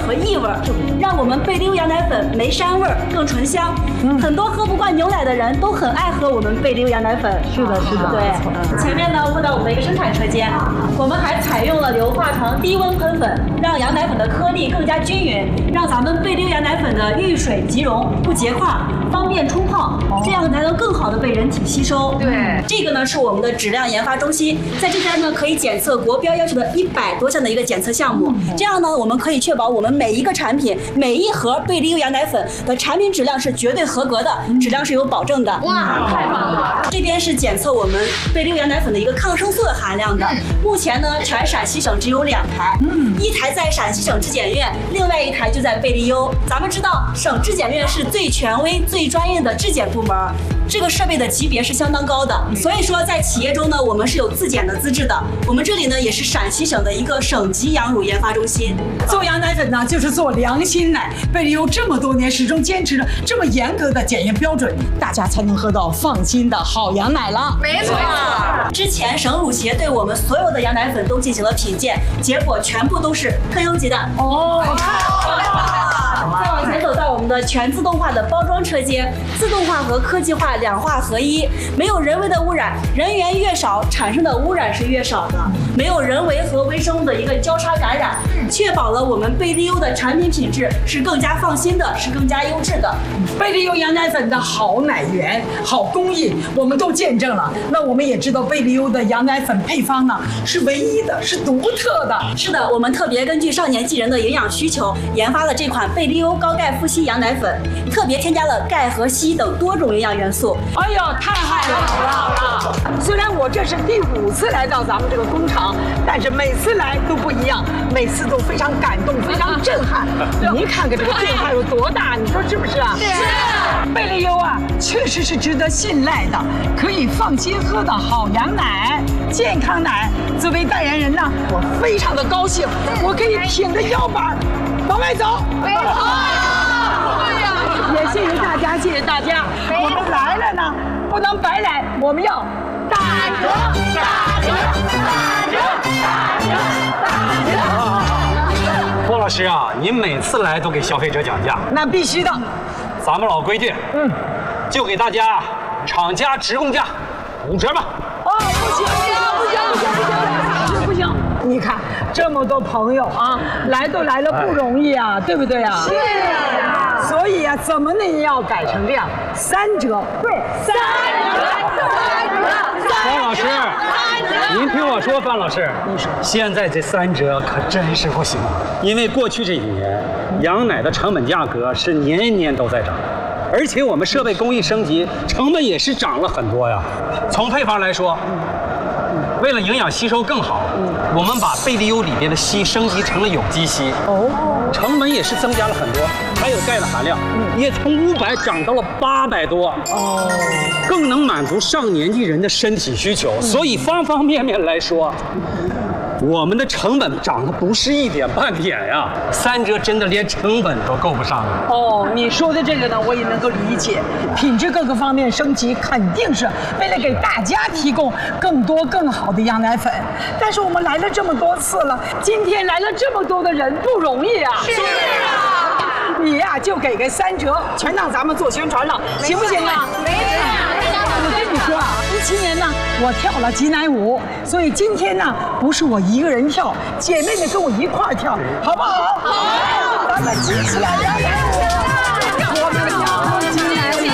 和异味，让我们贝利优羊奶粉没膻味更醇香。很多喝不惯牛奶的人都很爱喝我们贝利优羊奶粉。 是的，是的。 对，前面呢会到我们的一个生产车间，我们还采用了硫化糖低温喷粉，让羊奶粉的颗粒更加均匀，让咱们贝利优羊奶粉的遇水即溶，不结块，方便冲泡，这样才能更好的被人体吸收。 对， 这个呢是我们的质量研发中心，在这边呢可以检测国标要求的100多项的一个检测项目，这样呢我们可以确保我们每一个产品、每一盒贝利优羊奶粉的产品质量是绝对合格的，质量是有保证的。 哇，太棒了！ 这边是检测我们贝利优羊奶粉的一个抗生素的含量的，目前呢全陕西省只有2台，一台在陕西省质检院，另外一台就在贝利优。咱们知道省质检院是最权威、最专业的质检部门，这个设备的级别是相当高的，所以说在企业中呢，我们是有自检的资质的。我们这里呢也是陕西省的一个省级羊乳研发中心。 做羊奶粉呢，就是做良心奶。贝利优这么多年始终坚持着这么严格的检验标准，大家才能喝到放心的好羊奶了。 没错。 之前省乳协对我们所有的羊奶粉都进行了品鉴，结果全部都是特优级的。 哦， 再往前走到我们的全自动化的包装车间，自动化和科技化两化合一，没有人为的污染，人员越少，产生的污染是越少的，没有人为和微生物的一个交叉感染，确保了我们贝利优的产品品质是更加放心的，是更加优质的。 贝利优羊奶粉的好奶源、好工艺，我们都见证了。那我们也知道贝利优的羊奶粉配方呢是唯一的，是独特的。 是的，我们特别根据少年纪人的营养需求，研发了这款贝利优高钙富硒羊奶粉，特别添加了钙和硒等多种营养元素。 哎呀，太好了！虽然我这是第5次来到咱们这个工厂，但是每次来都不一样，每次都非常感动，非常震撼。您看看这个变化有多大，你说是不是啊？是。贝利优啊，确实是值得信赖的，可以放心喝的好羊奶、健康奶。作为代言人呢，我非常的高兴，我可以挺着腰板往外走。 没错。 也谢谢大家，谢谢大家。我们来了呢，不能白来，我们要打折，打折，打折，打折，打折。 郭老师啊，您每次来都给消费者讲价， 那必须的。 咱们老规矩，就给大家厂家直供价5折吧。 哦，不行，不行。你看这么多朋友啊，来都来了不容易啊，对不对啊？是啊。所以啊，怎么呢也要改成这样，3折。对，3折。 范老师，您听我说，范老师，现在这3折可真是不行，因为过去这几年，羊奶的成本价格是年年都在涨，而且我们设备工艺升级，成本也是涨了很多呀。从配方来说，为了营养吸收更好，我们把贝利优里边的硒升级成了有机硒，成本也是增加了很多，还有钙的含量也从500涨到了800多，更能满足上年纪人的身体需求。所以方方面面来说，我们的成本涨得不是一点半点呀，3折真的连成本都够不上了。 哦，你说的这个呢，我也能够理解，品质各个方面升级，肯定是为了给大家提供更多更好的羊奶粉。但是我们来了这么多次了，今天来了这么多的人，不容易啊。 是啊。 你呀，就给个3折，全让咱们做宣传了，行不行啊？ 没错。 我跟你说啊，17年呢，我跳了挤奶舞，所以今天呢，不是我一个人跳，姐妹们跟我一块儿跳，好不好？好，咱们挤起来摇奶舞，我们要挤奶舞，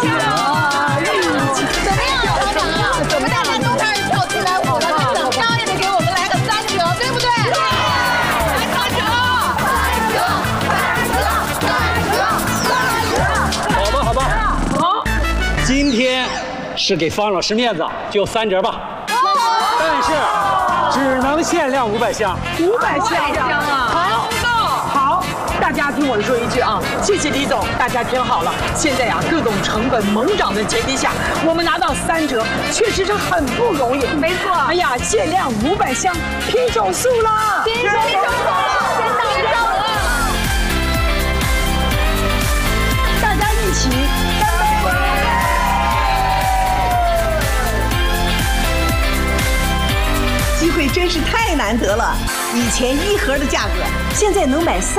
怎么样，老板啊？我们大家都开始跳起来舞了，厂商也得给我们来个3折，对不对？来3折好吧。好，今天是给方老师面子，就3折吧。但是只能限量500箱。 500箱啊！好，大家听我说一句啊，谢谢李总，大家听好了，现在啊各种成本猛涨的前提下，我们拿到3折，确实是很不容易。 没错。 哎呀，限量500箱，拼手速了！ 拼手速了！先到先到了！ 大家一起干杯！ 机会真是太难得了，以前1盒的价格，现在能买3